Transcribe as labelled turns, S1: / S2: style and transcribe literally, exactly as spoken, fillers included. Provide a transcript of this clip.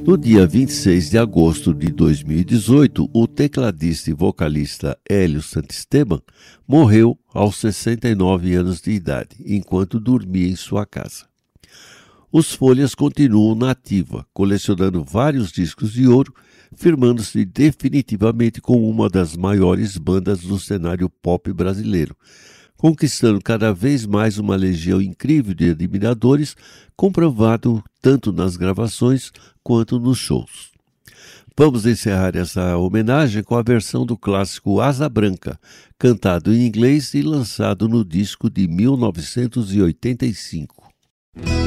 S1: No dia vinte e seis de agosto de dois mil e dezoito, o tecladista e vocalista Hélio Santisteban morreu aos sessenta e nove anos de idade, enquanto dormia em sua casa. Os Folhas continuam na ativa, colecionando vários discos de ouro, firmando-se definitivamente como uma das maiores bandas do cenário pop brasileiro, conquistando cada vez mais uma legião incrível de admiradores, comprovado tanto nas gravações quanto nos shows. Vamos encerrar essa homenagem com a versão do clássico Asa Branca, cantado em inglês e lançado no disco de mil novecentos e oitenta e cinco.